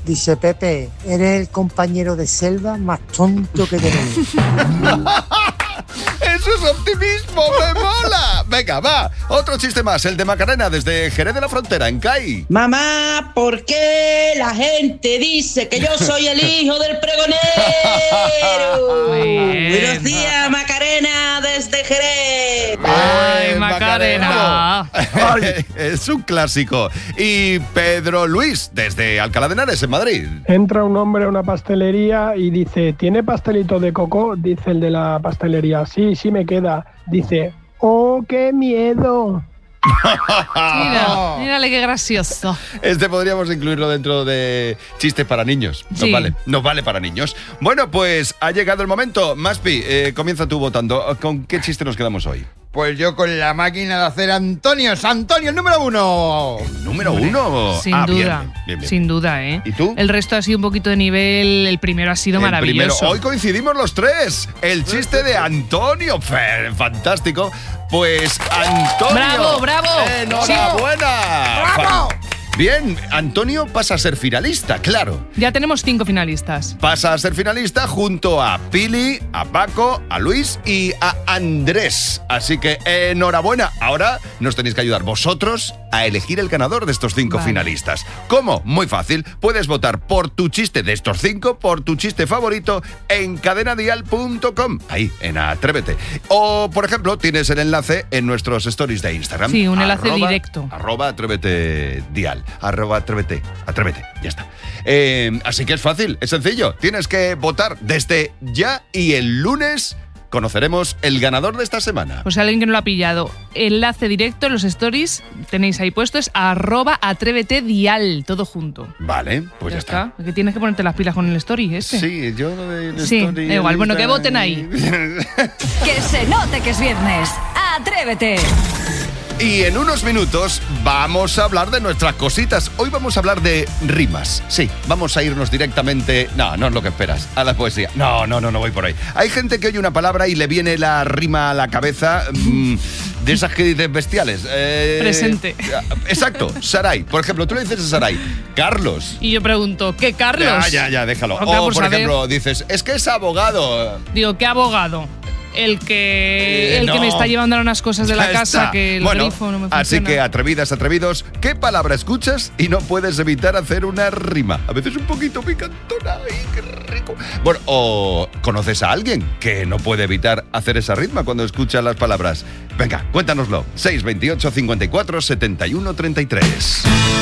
Dice Pepe, eres el compañero de selva más tonto que tenéis. ¡Eso es optimismo! ¡Me mola! Venga, va. Otro chiste más, el de Macarena desde Jerez de la Frontera, en CAI. Mamá, ¿por qué la gente dice que yo soy el hijo del pregonero? Buenos días, Macarena, desde Jerez. ¡Ay, Macarena! Es un clásico. Y Pedro Luis, desde Alcalá de Henares, en Madrid. Entra un hombre a una pastelería y dice, ¿tiene pastelito de coco? Dice el de la pastelería, sí me queda. Dice, ¡oh, qué miedo! Mírale qué gracioso. Este podríamos incluirlo dentro de chistes para niños. Sí. Nos vale para niños. Bueno, pues ha llegado el momento. Maspi, comienza tú votando. ¿Con qué chiste nos quedamos hoy? Pues yo con la máquina de hacer Antonio, el número 1. ¿El número 1? Sin duda, bien. sin duda, ¿eh? ¿Y tú? El resto ha sido un poquito de nivel, el primero ha sido maravilloso. Hoy coincidimos los tres. El chiste de Antonio, fantástico. Pues Antonio. ¡Bravo! ¡Enhorabuena! ¡Bravo! Bien, Antonio pasa a ser finalista, claro. Ya tenemos 5 finalistas. Pasa a ser finalista junto a Pili, a Paco, a Luis y a Andrés. Así que enhorabuena. Ahora nos tenéis que ayudar vosotros a elegir el ganador de estos 5 finalistas. ¿Cómo? Muy fácil. Puedes votar por tu chiste de estos 5, por tu chiste favorito en cadenadial.com. Ahí, en Atrévete. O, por ejemplo, tienes el enlace en nuestros stories de Instagram. Sí, un enlace directo. @Atrévete Dial. @Atrévete, ya está. Así que es fácil, es sencillo. Tienes que votar desde ya y el lunes conoceremos el ganador de esta semana. Pues alguien que no lo ha pillado, enlace directo en los stories, tenéis ahí puesto, es @atrévetedial, todo junto. Vale, pues ya está. Que tienes que ponerte las pilas con el story ese. Sí, yo lo del Sí, story... da igual, bueno, que voten ahí. Que se note que es viernes. ¡Atrévete! Y en unos minutos vamos a hablar de nuestras cositas. Hoy vamos a hablar de rimas. Sí, vamos a irnos directamente... No es lo que esperas, a la poesía. No voy por ahí. Hay gente que oye una palabra y le viene la rima a la cabeza... de esas que dices bestiales. Presente. Exacto, Saray. Por ejemplo, tú le dices a Saray, Carlos. Y yo pregunto, ¿qué Carlos? Ya, déjalo. Okay, O, por por saber. ejemplo, dices, es que es abogado. Digo, ¿qué abogado? El que me está llevando a unas cosas de la Ya casa está. que el grifo no me funciona. Así que atrevidas, atrevidos, ¿qué palabra escuchas y no puedes evitar hacer una rima? A veces un poquito picantona, ¡ay, qué rico! Bueno, o conoces a alguien que no puede evitar hacer esa rima cuando escucha las palabras. Venga, cuéntanoslo. 628 54 71 33.